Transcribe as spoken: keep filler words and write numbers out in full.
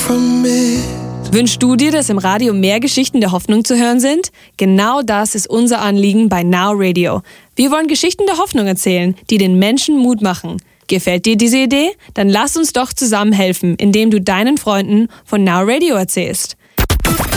from it. Wünschst du dir, dass im Radio mehr Geschichten der Hoffnung zu hören sind? Genau das ist unser Anliegen bei Now Radio. Wir wollen Geschichten der Hoffnung erzählen, die den Menschen Mut machen. Gefällt dir diese Idee? Dann lass uns doch zusammen helfen, indem du deinen Freunden von Now Radio erzählst.